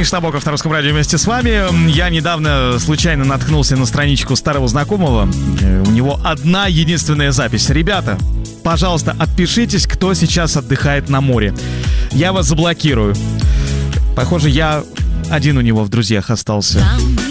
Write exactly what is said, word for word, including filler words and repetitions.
Миш Табоков на Русском радио вместе с вами. Я недавно случайно наткнулся на страничку старого знакомого. У него одна единственная запись. Ребята, пожалуйста, отпишитесь, кто сейчас отдыхает на море. Я вас заблокирую. Похоже, я один у него в друзьях остался.